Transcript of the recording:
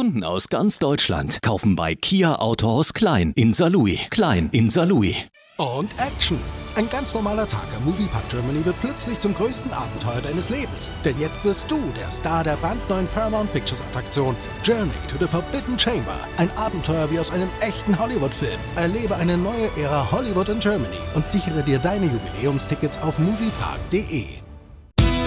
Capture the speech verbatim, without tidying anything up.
Kunden aus ganz Deutschland kaufen bei Kia Autohaus Klein in Saarlouis. Klein in Saarlouis. Und Action! Ein ganz normaler Tag am Moviepark Germany wird plötzlich zum größten Abenteuer deines Lebens. Denn jetzt wirst du der Star der brandneuen Paramount Pictures Attraktion Journey to the Forbidden Chamber. Ein Abenteuer wie aus einem echten Hollywood-Film. Erlebe eine neue Ära Hollywood in Germany und sichere dir deine Jubiläumstickets auf moviepark punkt de.